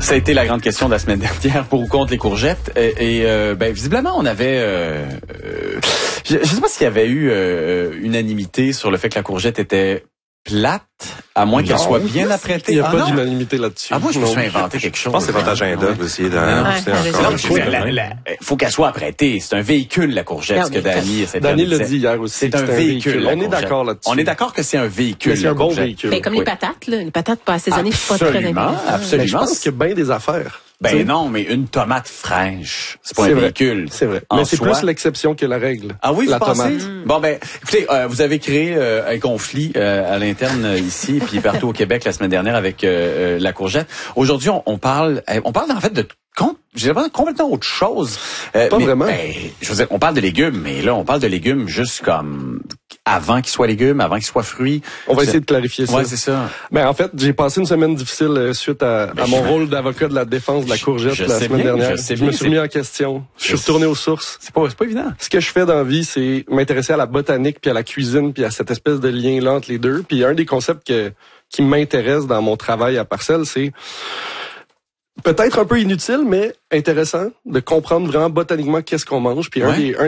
Ça a été la grande question de la semaine dernière pour ou contre les courgettes. Et visiblement, on avait... je ne sais pas s'il y avait eu unanimité sur le fait que la courgette était plate, à moins qu'elle soit bien apprêtée. Il n'y a pas d'unanimité là-dessus. Ah, moi, je me suis inventé quelque chose. Je pense que c'est votre agenda aussi. Faut qu'elle soit apprêtée. C'est un véhicule, la courgette, ce que Dany l'a dit hier aussi. C'est un véhicule. On est d'accord là-dessus. On est d'accord que c'est un véhicule. C'est un bon véhicule. Mais comme les patates, là. Les patates pas assaisonnées, je suis pas très Absolument. Mais je pense qu'il y a bien des affaires. Ben non, mais une tomate fraîche, c'est pas un véhicule. C'est vrai. Mais c'est plus l'exception que la règle. Ah oui, la vous pensez? tomate. Bon ben, écoutez, vous avez créé un conflit à l'interne ici puis partout au Québec la semaine dernière avec la courgette. Aujourd'hui, on parle en fait de complètement autre chose. Pas vraiment. Je veux dire, on parle de légumes, mais là, on parle de légumes juste comme avant qu'ils soient légumes, avant qu'ils soient fruits. On va essayer de clarifier ça. Ouais, c'est ça. Ben en fait, j'ai passé une semaine difficile suite à mon rôle d'avocat de la défense de la courgette la semaine dernière. Je me suis remis en question. Je suis retourné aux sources. C'est pas évident. Ce que je fais dans la vie, c'est m'intéresser à la botanique puis à la cuisine puis à cette espèce de lien là entre les deux. Puis un des concepts qui m'intéresse dans mon travail à Parcelles, c'est peut-être un peu inutile, mais intéressant de comprendre vraiment botaniquement qu'est-ce qu'on mange. Puis un